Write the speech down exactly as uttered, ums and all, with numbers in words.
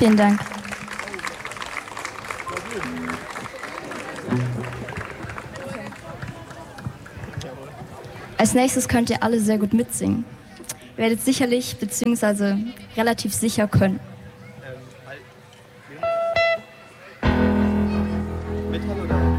Vielen Dank. Als nächstes könnt ihr alle sehr gut mitsingen. Ihr werdet sicherlich bzw. relativ sicher können. Ähm, halt. Metall oder?